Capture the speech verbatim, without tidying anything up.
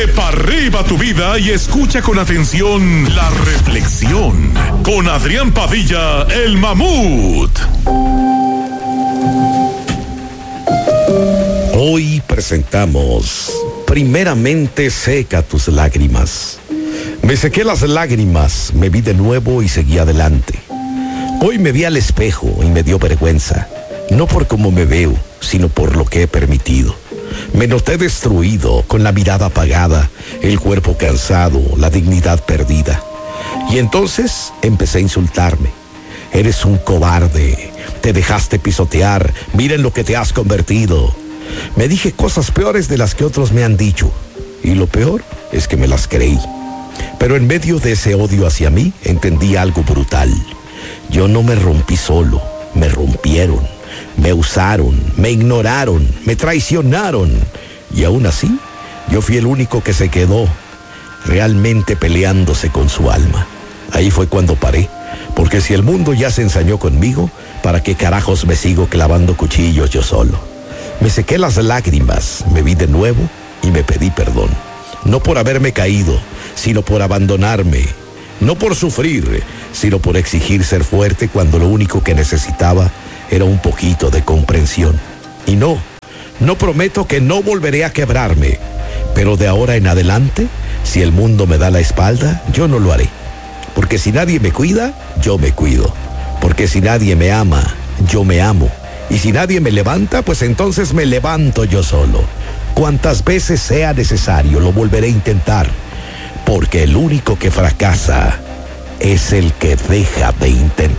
Dale pa' arriba tu vida y escucha con atención la reflexión con Adrián Padilla, el mamut. Hoy presentamos Primeramente seca tus lágrimas. Me sequé las lágrimas, me vi de nuevo y seguí adelante. Hoy me vi al espejo y me dio vergüenza, no por cómo me veo, sino por lo que he permitido. Me noté destruido, con la mirada apagada, el cuerpo cansado, la dignidad perdida. Y entonces empecé a insultarme. Eres un cobarde, te dejaste pisotear, miren lo que te has convertido. Me dije cosas peores de las que otros me han dicho, y lo peor es que me las creí. Pero en medio de ese odio hacia mí, entendí algo brutal. Yo no me rompí solo, me rompieron, me usaron, me ignoraron, me traicionaron. Y aún así, yo fui el único que se quedó realmente peleándose con su alma. Ahí fue cuando paré, porque si el mundo ya se ensañó conmigo, ¿para qué carajos me sigo clavando cuchillos yo solo? Me sequé las lágrimas, me vi de nuevo y me pedí perdón. No por haberme caído, sino por abandonarme. No por sufrir, sino por exigir ser fuerte cuando lo único que necesitaba era un poquito de comprensión. Y no, no prometo que no volveré a quebrarme, pero de ahora en adelante, si el mundo me da la espalda, yo no lo haré. Porque si nadie me cuida, yo me cuido. Porque si nadie me ama, yo me amo. Y si nadie me levanta, pues entonces me levanto yo solo. Cuantas veces sea necesario, lo volveré a intentar. Porque el único que fracasa es el que deja de intentar.